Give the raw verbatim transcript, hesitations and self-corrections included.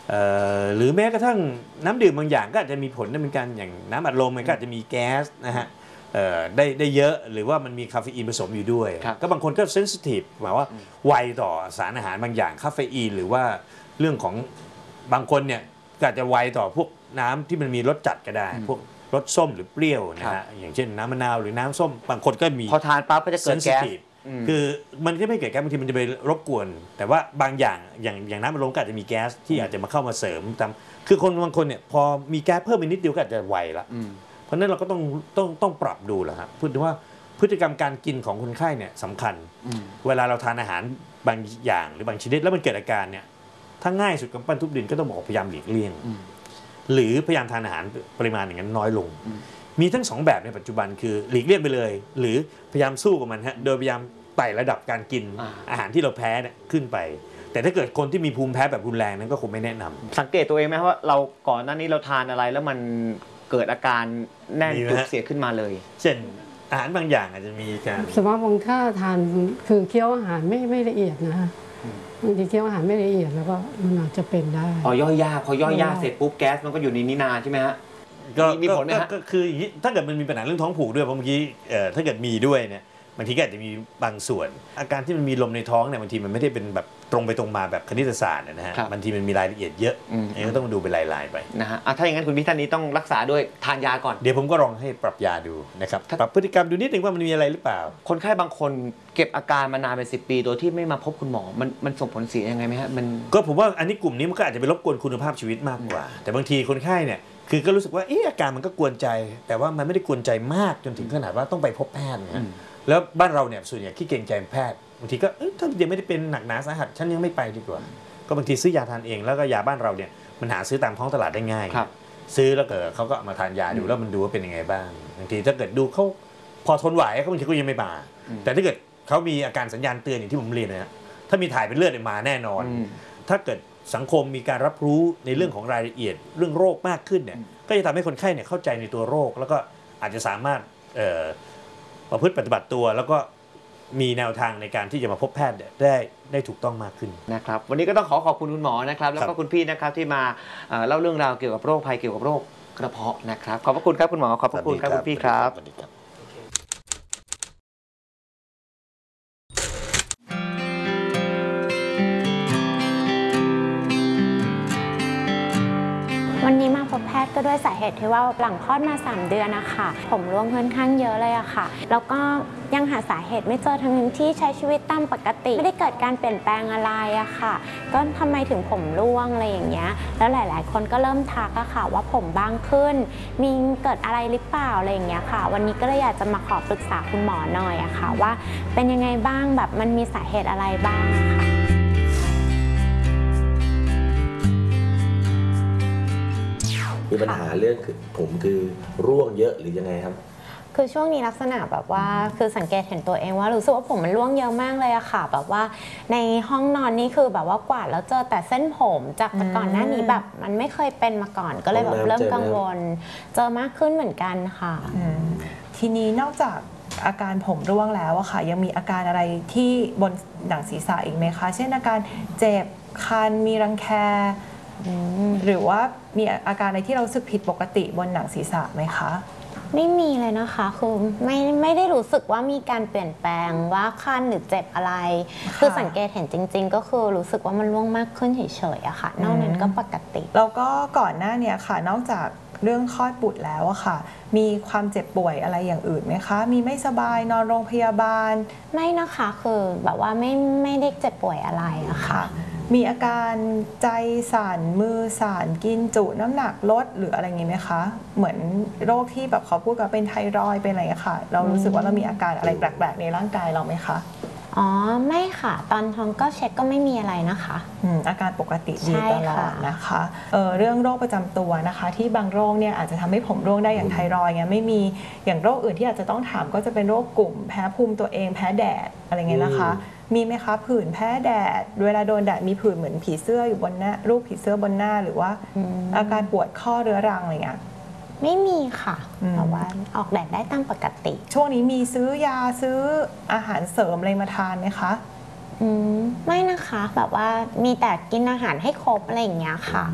หรือแม้กระทั่งน้ำดื่มบางอย่างก็อาจจะมีผลเหมือนกันอย่างน้ำอัดลมมันก็อาจจะมีแก๊สนะฮะได้ได้เยอะหรือว่ามันมีคาเฟอีนผสมอยู่ด้วยก็บางคนก็เซนซิทีฟหมายว่าไวต่อสารอาหารบางอย่างคาเฟอีนหรือว่าเรื่องของบางคนเนี่ยก็อาจจะไวต่อพวกน้ำที่มันมีรสจัดก็ได้พวกรสส้มหรือเปรี้ยวนะฮะอย่างเช่นน้ำมะนาวหรือน้ำส้มบางคนก็มีพอทานปั๊บก็จะเกิดแก๊สคือมันก็ไม่เกิดแก๊สบางทีมันจะไปรบกวนแต่ว่าบางอย่างอย่างอย่างน้ำมันลมก็อาจจะมีแก๊สที่อาจจะมาเข้ามาเสริมตามคือคนบางคนเนี่ยพอมีแก๊สเพิ่มไปนิดเดียวก็อาจจะไวละเพราะฉะนั้นเราก็ต้องต้องต้องปรับดูแหละครับพูดถึงว่าพฤติกรรมการกินของคนไข้เนี่ยสำคัญเวลาเราทานอาหารบางอย่างหรือบางชนิดแล้วมันเกิดอาการเนี่ยถ้าง่ายสุดกับปั้นทุบดินก็ต้องบอกพยายามหลีกเลี่ยงหรือพยายามทานอาหารปริมาณอย่างนั้นน้อยลงมีทั้งสองแบบในปัจจุบันคือหลีกเลี่ยงไปเลยหรือพยายามสู้กับมันฮะโดยพยายามไต่ระดับการกินอาหารที่เราแพ้เนี่ยขึ้นไปแต่ถ้าเกิดคนที่มีภูมิแพ้แบบรุนแรงนั้นก็คงไม่แนะนำสังเกตตัวเองไหมว่าเราก่อนหน้านี้เราทานอะไรแล้วมันเกิดอาการแน่นจุกเสียขึ้นมาเลยเช่นอาหารบางอย่างอาจจะมีการสมมติบางท่าทานคือเคี้ยวอาหารไม่ไม่ละเอียดนะบางทีเคี้ยวอาหารไม่ละเอียดแล้วก็มันอาจจะเป็นได้พอย่อยยากพอย่อยยากเสร็จปุ๊บแก๊สมันก็อยู่ในนี้นานใช่ไหมฮะก็มีผลไหมฮะก็คือถ้าเกิดมันมีปัญหาเรื่องท้องผูกด้วยเพราะเมื่อกี้ถ้าเกิดมีด้วยเนี่ยบางทีก็อาจจะมีบางส่วนอาการที่มันมีลมในท้องเนี่ยบางทีมันไม่ได้เป็นแบบตรงไปตรงมาแบบคณิตศาสตร์นะฮะบางทีมันมีรายละเอียดเยอะอันนี้ก็ต้องดูเป็นรายๆไปนะฮะถ้าอย่างนั้นคุณพี่ท่านนี้ต้องรักษาด้วยทานยาก่อนเดี๋ยวผมก็ลองให้ปรับยาดูนะครับปรับพฤติกรรมดูนิดนึงว่ามันมีอะไรหรือเปล่าคนไข้บางคนเก็บอาการมานานเป็นสิบปีโดยที่ไม่มาพบคุณหมอมันมันส่งผลเสียยังไงไหมฮะมันก็ผมว่าอันนี้กลุ่มนี้มันก็อาจจะไปรบกวนคุณภาพชีวิตมากกว่าแต่บางทีคนไข้เนี่ยคือก็รู้สึกว่าเอออาการมันก็กวนใจแต่ว่ามันไม่ได้กวนใจมากจนถึงขนาดว่าต้องไปพบแพทย์นะแล้วบ้านเราเนี่ยส่วนใหญ่ขี้เกรงใจแพทย์บางทีก็ถ้ายังไม่ได้เป็นหนักหนาสาหัสฉันยังไม่ไปดีกว่าก็บางทีซื้อยาทานเองแล้วก็ยาบ้านเราเนี่ยมันหาซื้อตามท้องตลาดได้ง่ายซื้อแล้วเกิดเขาก็มาทานยาดูแล้วมันดูว่าเป็นยังไงบ้างบางทีถ้าเกิดดูเขาพอทนไหวเขาบางทีก็ยังไม่มาแต่ถ้าเกิดเขามีอาการสัญญาณเตือนอย่างที่ผมเรียนนะถ้ามีถ่ายเป็นเลือดมาแน่นอนถ้าเกิดสังคมมีการรับรู้ในเรื่องของรายละเอียดเรื่องโรคมากขึ้นเนี่ยก็จะทำให้คนไข้เนี่ยเข้าใจในตัวโรคแล้วก็อาจจะสามารถประพฤติปฏิบัติตัวแล้วก็มีแนวทางในการที่จะมาพบแพทย์ได้ได้ถูกต้องมากขึ้นนะครับวันนี้ก็ต้องขอขอบคุณคุณหมอนะครับแล้วก็คุณพี่นะครับที่มาเล่าเรื่องราวเกี่ยวกับโรคภัยเกี่ยวกับโรคกระเพาะนะครับขอบพระคุณครับคุณหมอขอบพระคุณครับคุณพี่ครับวันนี้มาพบแพทย์ก็ด้วยสาเหตุที่ว่าหลังคลอดมาสามเดือนนะคะผมร่วงค่อนข้างเยอะเลยอะค่ะแล้วก็ยังหาสาเหตุไม่เจอทั้งที่ใช้ชีวิตตามปกติไม่ได้เกิดการเปลี่ยนแปลงอะไรอะค่ะก็ทำไมถึงผมร่วงอะไรอย่างเงี้ยแล้วหลายๆคนก็เริ่มทักอะค่ะว่าผมบางขึ้นมีเกิดอะไรหรือเปล่าอะไรอย่างเงี้ยค่ะวันนี้ก็เลยอยากจะมาขอปรึกษาคุณหมอหน่อยอะค่ะว่าเป็นยังไงบ้างแบบมันมีสาเหตุอะไรบ้างค่ะมีปัญหาเรื่องคือผมคือร่วงเยอะหรือยังไงครับคือช่วงนี้ลักษณะแบบว่าคือสังเกตเห็นตัวเองว่ารู้สึกว่าผมมันร่วงเยอะมากเลยอะค่ะแบบว่าในห้องนอนนี่คือแบบว่ากวาดแล้วเจอแต่เส้นผมจากแต่ก่อนหน้านี้แบบมันไม่เคยเป็นมาก่อนก็เลยแบบเริ่มกังวลเจอมากขึ้นเหมือนกันค่ะทีนี้นอกจากอาการผมร่วงแล้วอะค่ะยังมีอาการอะไรที่บนหนังศีรษะอีกไหมคะเช่นอาการเจ็บคันมีรังแคหรือว่ามีอาการอะไรที่เราสึกผิดปกติบนหนังศีรษะไหมคะไม่มีเลยนะคะคือไม่ไม่ได้รู้สึกว่ามีการเปลี่ยนแปลงว่าคันหรือเจ็บอะไรคือสังเกตเห็นจริงๆก็คือรู้สึกว่ามันร่วงมากขึ้นเฉยๆอะค่ะนอกนั้นก็ปกติแล้วก็ก่อนหน้านี้ค่ะนอกจากเรื่องคลอดบุตรแล้วอะค่ะมีความเจ็บป่วยอะไรอย่างอื่นไหมคะมีไม่สบายนอนโรงพยาบาลไม่นะคะคือแบบว่าไม่ไม่ได้เจ็บป่วยอะไรอะค่ะมีอาการใจสั่นมือสั่นกินจุน้ำหนักลดหรืออะไรอย่างนี้ไหมคะเหมือนโรคที่แบบเขาพูดกันเป็นไทรอยด์เป็นอะไรค่ะเรารู้สึกว่าเรามีอาการอะไรแปลกๆในร่างกายเราไหมคะอ๋อไม่ค่ะตอนท้องก็เช็คก็ไม่มีอะไรนะคะอาการปกติดีตลอดนะคะเออเรื่องโรคประจำตัวนะคะที่บางโรคเนี่ยอาจจะทำให้ผมร่วงได้อย่างไทรอยด์เงี้ยไม่มีอย่างโรคอื่นที่อาจจะต้องถามก็จะเป็นโรคกลุ่มแพ้ภูมิตัวเองแพ้แดดอะไรเงี้ยนะคะมีไหมคะผื่นแพ้แดดเวลาโดนแดดมีผื่นเหมือนผีเสื้ออยู่บนหน้ารูปผีเสื้อบนหน้าหรือว่าอาการปวดข้อเรื้อรังอะไรเงี้ยไม่มีค่ะแต่ว่าออกแดดได้ตามปกติช่วงนี้มีซื้อยาซื้ออาหารเสริมอะไรมาทานไหมคะอืมไม่นะคะแบบว่ามีแต่กินอาหารให้ครบอะไรอย่างเงี้ยค่ะ